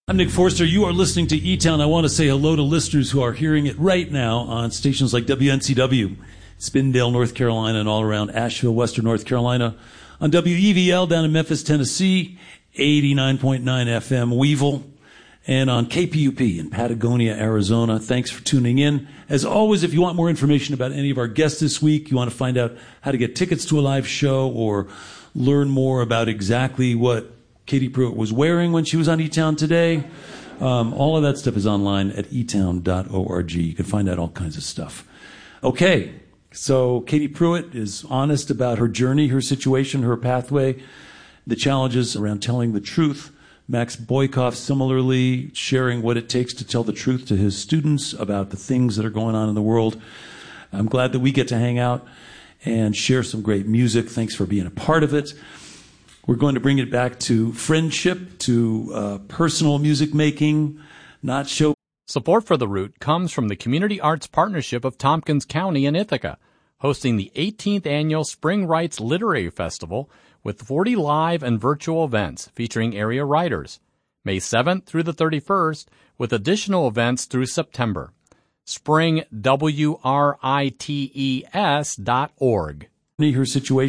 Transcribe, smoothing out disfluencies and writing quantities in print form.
I'm Nick Forster. You are listening to E-Town. I want to say hello to listeners who are hearing it right now on stations like WNCW, Spindale, North Carolina, and all around Asheville, Western North Carolina, on WEVL down in Memphis, Tennessee, 89.9 FM Weevil, and on KPUP in Patagonia, Arizona. Thanks for tuning in. As always, if you want more information about any of our guests this week, you want to find out how to get tickets to a live show or learn more about exactly what Katie Pruitt was wearing when she was on E-Town today. All of that stuff is online at etown.org. You can find out all kinds of stuff. Okay, so Katie Pruitt is honest about her journey, her situation, her pathway, the challenges around telling the truth. Max Boykoff similarly sharing what it takes to tell the truth to his students about the things that are going on in the world. I'm glad that we get to hang out and share some great music. Thanks for being a part of it. We're going to bring it back to friendship, to personal music making, not show. Support for The Root comes from the Community Arts Partnership of Tompkins County in Ithaca, hosting the 18th Annual Spring Writes Literary Festival with 40 live and virtual events featuring area writers, May 7th through the 31st, with additional events through September. SpringWrites.org. Her situation.